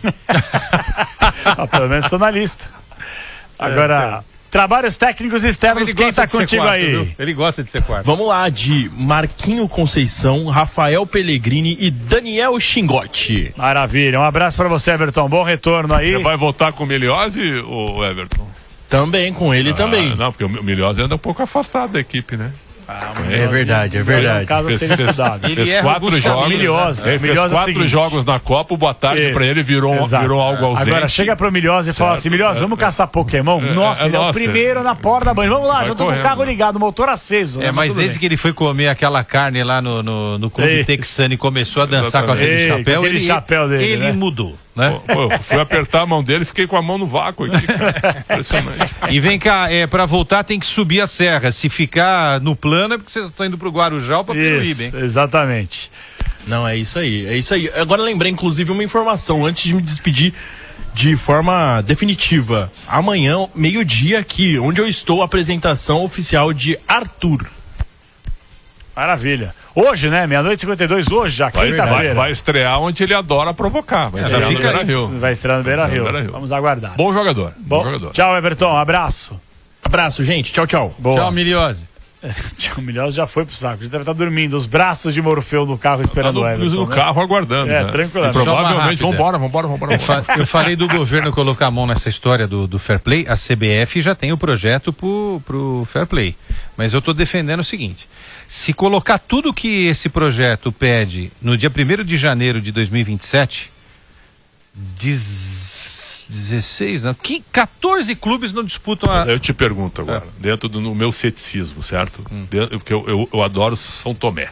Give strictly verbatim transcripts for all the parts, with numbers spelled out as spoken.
Ah, pelo menos estou na lista. Agora, é, trabalhos técnicos externos, quem está contigo quarto, aí? Viu? Ele gosta de ser quarto. Vamos lá, de Marquinho Conceição, Rafael Pellegrini e Daniel Xingotti. Maravilha, um abraço para você, Everton. Bom retorno aí. Você vai votar com o Miliose, ou Everton? Também, com ele ah, também. Não, porque o Miliose anda um pouco afastado da equipe, né? Ah, é verdade, é verdade. Caso fez, seja fez, estudado. Ele fez quatro jogos, Milhose, ele fez Milhose quatro é jogos na Copa, o boa tarde pra ele virou, virou algo ausente. Agora chega pro Milhose e fala assim, Milhose, vamos caçar Pokémon? É, nossa, é, ele é nossa. o primeiro na porta da banha. Vamos lá, já tô com o carro ligado, motor aceso. É, né? Mas desde bem. que ele foi comer aquela carne lá no, no, no clube Ei. texano e começou a dançar Exatamente. com aquele Ei, chapéu, com aquele ele, chapéu dele, ele né? mudou. Né? Pô, pô, fui apertar a mão dele, fiquei com a mão no vácuo aqui, cara. Impressionante. E vem cá, é, pra voltar tem que subir a serra. Se ficar no plano é porque vocês estão indo pro Guarujá ou pra Peruíbe, hein? Exatamente. Não, é isso aí, é isso aí. Agora lembrei, inclusive, uma informação antes de me despedir de forma definitiva. Amanhã, meio-dia aqui, onde eu estou, a apresentação oficial de Arthur. Maravilha. Hoje, né? meia-noite e cinquenta e dois, hoje, já, quinta-feira. Vai, vai estrear onde ele adora provocar. Vai estrear no Beira-Rio. Vai estrear no Beira-Rio. Vamos aguardar. Bom jogador. Bom, Bom jogador. Tchau, Everton. Abraço. Abraço, gente. Tchau, tchau. Boa. Tchau, Miliose. Tchau, Miliose já foi pro saco. Já deve estar dormindo. Os braços de Morfeu no carro esperando tá no, o Everton. No né? carro aguardando. É, né? tranquilo. E provavelmente, vambora, vambora, vambora. vambora. Eu falei do governo colocar a mão nessa história do, do Fair Play. A C B F já tem o projeto pro, pro Fair Play. Mas eu tô defendendo o seguinte. Se colocar tudo que esse projeto pede no dia primeiro de janeiro de dois mil e vinte e sete, dezesseis, não, que quatorze clubes não disputam a... Eu te pergunto agora, é. dentro do no meu ceticismo, certo? Hum. Dentro, porque eu, eu, eu adoro São Tomé.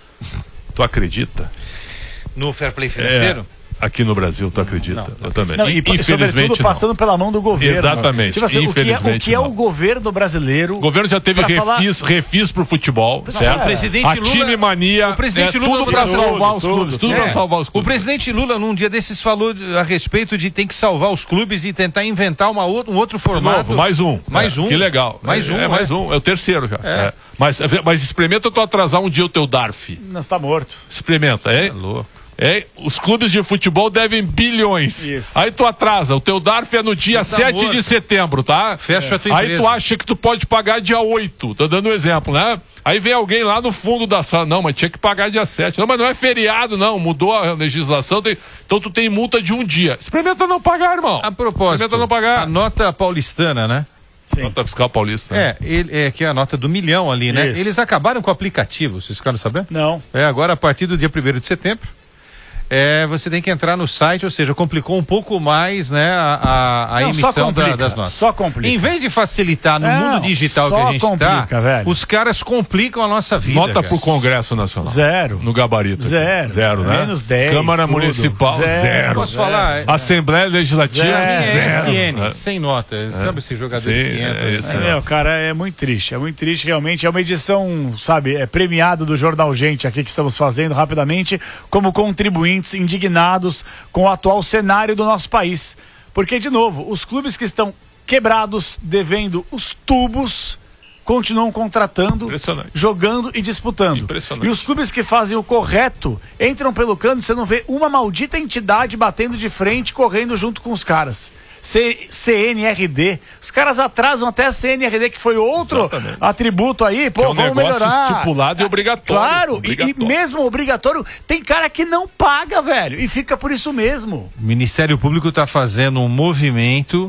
Tu acredita? No Fair Play financeiro? É. Aqui no Brasil, tu acredita? Não, não. Eu também. Não, e, infelizmente sobretudo passando não. pela mão do governo. Exatamente. Tipo assim, infelizmente, o que, é, o, que é o governo brasileiro? O governo já teve refis, falar... refis pro futebol, não, certo? O presidente a Lula, time mania, o presidente é, Lula tudo para salvar tudo, os clubes, tudo, tudo é. para salvar os clubes. O presidente Lula, num dia desses, falou a respeito de tem que salvar os clubes e tentar inventar uma outra, um outro formato. Novo, mais um. Mais é, um. Que legal. Mais é, um. É, mais é. um. É o terceiro já. É. É. Mas, mas experimenta tu atrasar um dia o teu D A R F. Não está morto. Experimenta, é? É louco. É, os clubes de futebol devem bilhões. Isso. Aí tu atrasa, o teu D A R F é no dia sete de setembro, tá? Fecha é. a tua empresa. Aí tu acha que tu pode pagar dia oito, tô dando um exemplo, né? Aí vem alguém lá no fundo da sala, não, mas tinha que pagar dia sete. Não, mas não é feriado, não, mudou a legislação, tem... então tu tem multa de um dia. Experimenta não pagar, irmão. A propósito, Experimenta não pagar. a nota paulistana, né? Sim. Nota fiscal paulista. Né? É, ele, é que é a nota do milhão ali, né? Isso. Eles acabaram com o aplicativo, vocês ficaram sabendo? Não. É, agora a partir do dia primeiro de setembro, é, você tem que entrar no site, ou seja, complicou um pouco mais, né, a, a, a Não, emissão complica, da, das notas. Só complica. Em vez de facilitar no Não, mundo digital que só a gente complica, tá, velho. os caras complicam a nossa vida. Nota cara. pro Congresso Nacional. Zero. No gabarito. Zero. Zero, né? Menos dez. Câmara tudo. Municipal, zero. Zero. Posso Zero. falar? Assembleia Legislativa, Zero. zero. S N, É. sem nota. Sabe esses jogadores Sim, que entram? é isso É, aí. meu, cara, é muito triste, é muito triste realmente, é uma edição, sabe, é premiado do Jornal Gente aqui que estamos fazendo rapidamente, como contribuintes indignados com o atual cenário do nosso país, porque de novo, os clubes que estão quebrados, devendo os tubos, continuam contratando, jogando e disputando. Impressionante. E os clubes que fazem o correto, entram pelo cano, você não vê uma maldita entidade batendo de frente, correndo junto com os caras. C N R D, os caras atrasam até a C N R D, que foi outro Exatamente. atributo aí, pô, que é um vamos negócio melhorar. estipulado e obrigatório. Claro, obrigatório. E, e mesmo obrigatório, tem cara que não paga, velho, e fica por isso mesmo. O Ministério Público está fazendo um movimento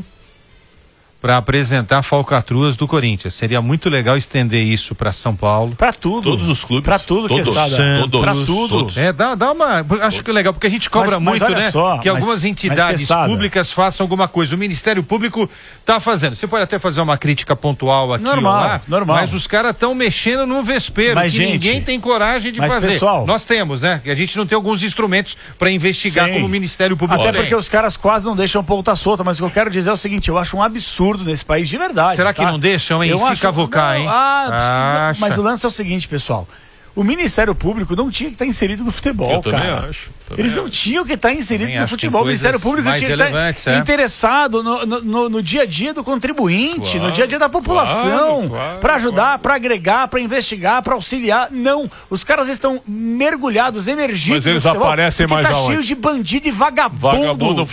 para apresentar falcatruas do Corinthians. Seria muito legal estender isso para São Paulo. Para tudo. Todos os clubes. Para tudo, todos, que sabe. Para tudo. Todos. É, dá, dá uma... Acho todos. que é legal, porque a gente cobra mas, mas muito, né? Só, que mas, algumas entidades públicas façam alguma coisa. O Ministério Público está fazendo. Você pode até fazer uma crítica pontual aqui normal, ou lá, normal. mas os caras estão mexendo no vespeiro, mas, que gente, ninguém tem coragem de mas, fazer. Pessoal, nós temos, né? Que a gente não tem alguns instrumentos para investigar sim. como o Ministério Público Até tem. porque os caras quase não deixam ponta solta, mas o que eu quero dizer é o seguinte, eu acho um absurdo nesse país, de verdade. Será que tá? não deixam, hein? Eu Se acho... cavocar, não, hein? Ah, mas o lance é o seguinte, pessoal. O Ministério Público não tinha que estar inserido no futebol, eu também cara. Acho, também Eles não acho. tinham que estar inseridos também no futebol. O Ministério Público tinha que estar é. interessado no, no, no, no dia a dia do contribuinte, claro, no dia a dia da população, claro, claro, para ajudar, claro. para agregar, para investigar, para auxiliar. Não, os caras estão mergulhados, emergidos. Mas eles no futebol, aparecem mais tá aonde? cheio de bandido e vagabundo. Vagabundo